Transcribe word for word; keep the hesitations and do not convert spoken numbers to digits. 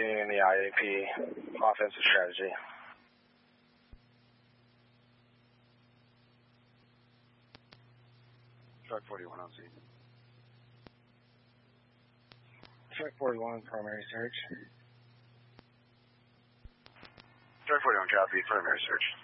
executing the I A P offensive strategy. Truck forty-one on scene. Truck forty-one, primary search. Truck forty-one, copy, primary search.